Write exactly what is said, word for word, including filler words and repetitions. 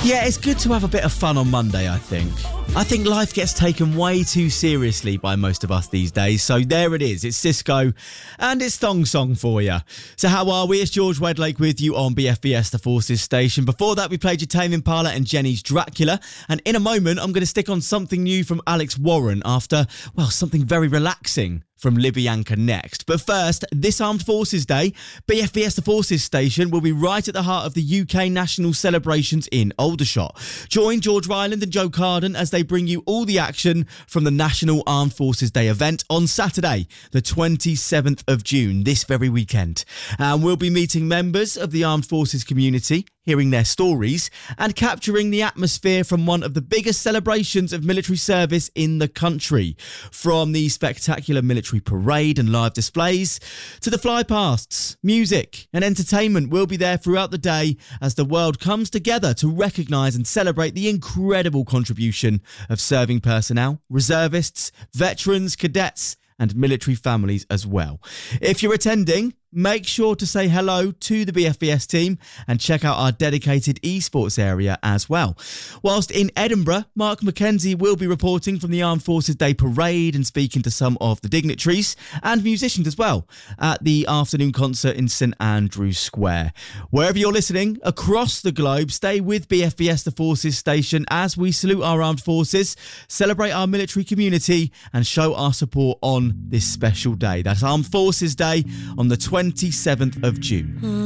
Yeah, it's good to have a bit of fun on Monday, I think. I think life gets taken way too seriously by most of us these days. So there it is. It's Cisco and it's Thong Song for you. So how are we? It's George Wedlake with you on B F B S The Forces station. Before that, we played you Tame Impala and Jenny's Dracula. And in a moment, I'm going to stick on something new from Alex Warren after, well, something very relaxing from Libyanka next. But first, this Armed Forces Day, B F B S The Forces station will be right at the heart of the U K national celebrations in Aldershot. Join George Ryland and Joe Carden as they bring you all the action from the National Armed Forces Day event on Saturday, the twenty-seventh of June, this very weekend. And we'll be meeting members of the Armed Forces community, hearing their stories and capturing the atmosphere from one of the biggest celebrations of military service in the country. From the spectacular military parade and live displays to the flypasts, music and entertainment will be there throughout the day as the world comes together to recognise and celebrate the incredible contribution of serving personnel, reservists, veterans, cadets and military families as well. If you're attending, make sure to say hello to the B F B S team and check out our dedicated esports area as well. Whilst in Edinburgh, Mark McKenzie will be reporting from the Armed Forces Day Parade and speaking to some of the dignitaries and musicians as well at the afternoon concert in St Andrews Square. Wherever you're listening across the globe, stay with B F B S The Forces station as we salute our armed forces, celebrate our military community and show our support on this special day. That's Armed Forces Day on the twenty-seventh of June.